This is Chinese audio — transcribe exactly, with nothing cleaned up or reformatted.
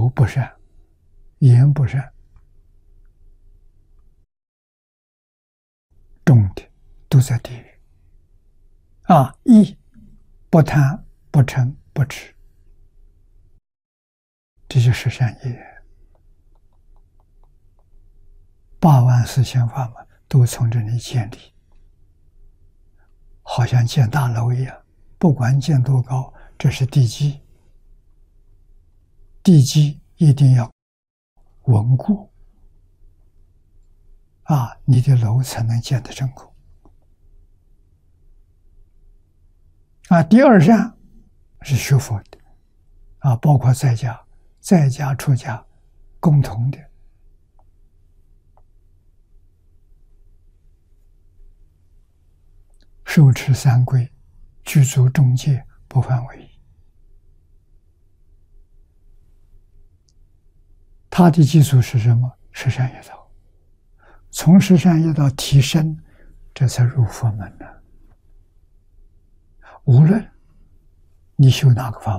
口不善，言不善，重的都在地狱。啊，一不贪不嗔不痴，这就是善业。八万四千法门都从这里建立，好像建大楼一样，不管建多高，这是地基，地基一定要稳固，啊，你的楼才能建得成功。啊，第二善是学佛的，啊，包括在家、在家出家共同的。受持三规，具足众戒，不犯违。它的基础是什么？十善业道。从十善业道提升，这才入佛门呢。无论你修哪个法